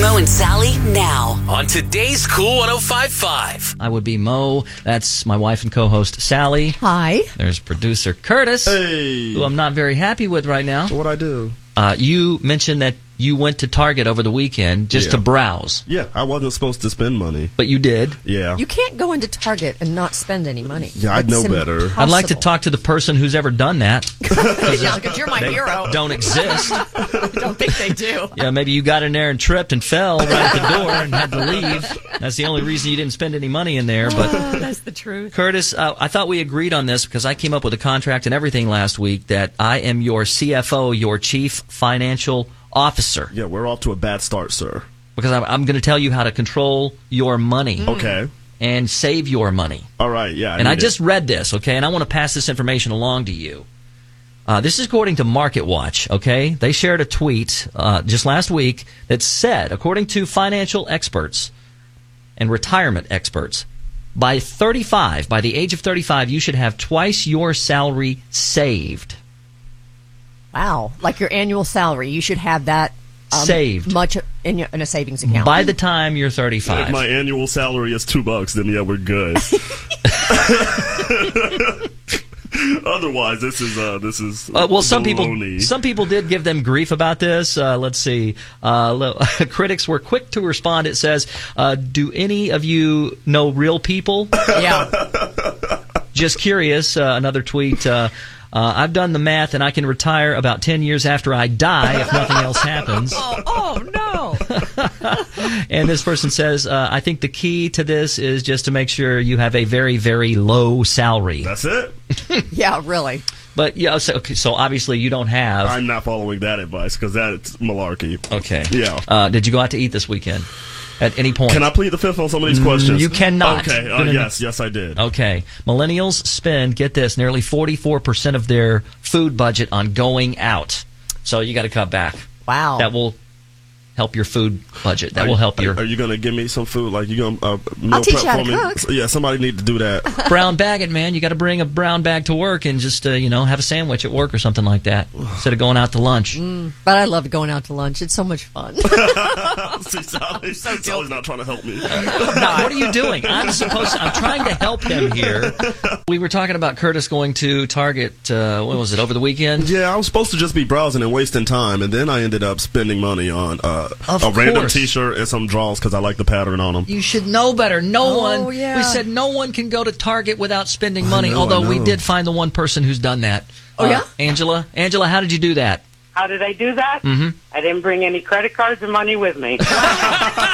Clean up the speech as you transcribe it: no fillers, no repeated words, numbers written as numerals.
Mo and Sally now on today's Cool 105.5. I would be Mo. That's my wife and co-host Sally. Hi. There's producer Curtis, who I'm not very happy with right now. What'd I do? You mentioned that you went to Target over the weekend just to browse. Yeah, I wasn't supposed to spend money. But you did. Yeah. You can't go into Target and not spend any money. Yeah, I'd know better. I'd like to talk to the person who's ever done that. Yeah, because you're my hero. Don't exist. I don't think they do. Yeah, maybe you got in there and tripped and fell right at the door and had to leave. That's the only reason you didn't spend any money in there. But that's the truth. Curtis, I thought we agreed on this because I came up with a contract and everything last week that I am your CFO, your Chief Financial Officer. Yeah, we're off to a bad start, sir. Because I'm going to tell you how to control your money. Okay. And save your money. All right, yeah. And I just read this, okay, and I want to pass this information along to you. This is according to MarketWatch, okay? They shared a tweet just last week that said, according to financial experts and retirement experts, by the age of 35, you should have twice your salary saved. Wow. Like your annual salary. You should have that saved. Much in a savings account. By the time you're 35. If my annual salary is $2, then yeah, we're good. Otherwise, this is well, some baloney. people did give them grief about this. Let's see. Critics were quick to respond. It says, "Do any of you know real people?" Yeah. Just curious. Another tweet. I've done the math, and I can retire about 10 years after I die if nothing else happens. Oh no! And this person says, I think the key to this is just to make sure you have a very, very low salary. That's it? Yeah, really. But yeah, so obviously you don't have. I'm not following that advice because that's malarkey. Okay. Yeah. Did you go out to eat this weekend? At any point? Can I plead the fifth on some of these questions? You cannot. Okay. Yes, I did. Okay. Millennials spend, get this, nearly 44% of their food budget on going out. So you got to cut back. Wow. That will help your food budget. That will help your. Are you going to give me some food? Like you going to I'll teach you how to cook. Yeah, somebody need to do that. Brown bag it, man. You got to bring a brown bag to work and just have a sandwich at work or something like that instead of going out to lunch. But I love going out to lunch. It's so much fun. See, Sally's not trying to help me. What are you doing? I'm trying to help him here. We were talking about Curtis going to Target. When was it? Over the weekend? Yeah, I was supposed to just be browsing and wasting time, and then I ended up spending money on a random T-shirt and some drawers because I like the pattern on them. You should know better. No one. Yeah. We said no one can go to Target without spending money. Although we did find the one person who's done that. Oh yeah, Angela. Angela, how did you do that? How did I do that? I didn't bring any credit cards or money with me.